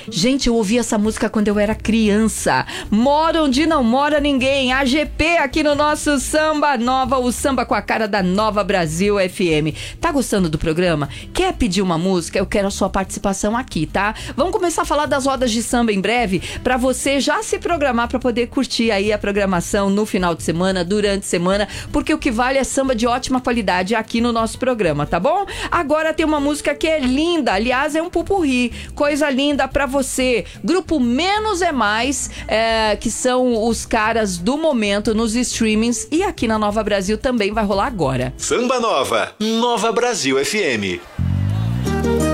Gente, eu ouvi essa música quando eu era criança. Mora onde não mora ninguém. AGP aqui no nosso Samba Nova, o samba com a cara da Nova Brasil FM. Tá gostando do programa? Quer pedir uma música? Eu quero a sua participação aqui, tá? Vamos começar a falar das rodas de samba em breve, pra você já se programar pra poder curtir aí a programação no final de semana, durante a semana, porque o que vale é samba de ótima qualidade aqui no nosso programa, tá bom? Agora tem uma música que é linda, aliás, é um pupurri, coisa linda pra você. Grupo Menos é Mais, que são os caras do momento nos streamings, e aqui na Nova Brasil também vai rolar agora. Samba Nova, Nova Brasil FM.